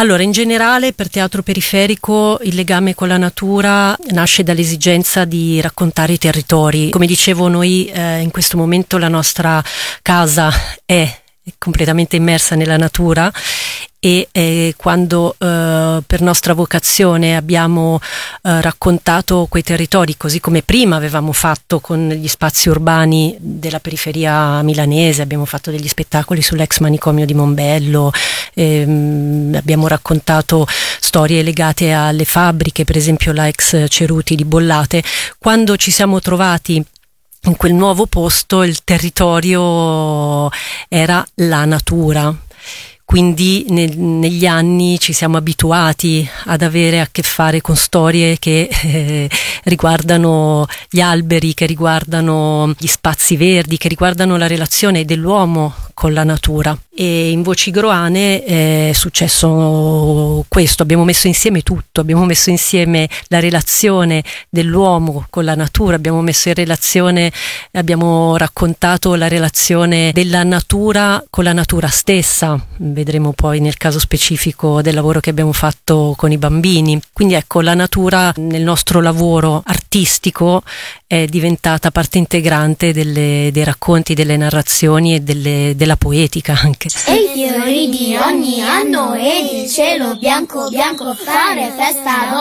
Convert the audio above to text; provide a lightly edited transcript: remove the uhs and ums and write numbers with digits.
Allora, in generale per teatro periferico il legame con la natura nasce dall'esigenza di raccontare i territori. Come dicevo, noi in questo momento la nostra casa è completamente immersa nella natura e quando per nostra vocazione abbiamo raccontato quei territori, così come prima avevamo fatto con gli spazi urbani della periferia milanese, abbiamo fatto degli spettacoli sull'ex manicomio di Mombello, abbiamo raccontato storie legate alle fabbriche, per esempio la ex Ceruti di Bollate. Quando ci siamo trovati in quel nuovo posto, il territorio era la natura. Quindi negli anni ci siamo abituati ad avere a che fare con storie che riguardano gli alberi, che riguardano gli spazi verdi, che riguardano la relazione dell'uomo con la natura. E in Voci Groane è successo questo, abbiamo messo insieme tutto, abbiamo messo insieme la relazione dell'uomo con la natura, abbiamo messo in relazione, abbiamo raccontato la relazione della natura con la natura stessa. Vedremo poi nel caso specifico del lavoro che abbiamo fatto con i bambini. Quindi ecco, la natura nel nostro lavoro artistico è diventata parte integrante dei racconti, delle narrazioni e della poetica anche. E i fiori di ogni anno ed il cielo bianco bianco, fare festa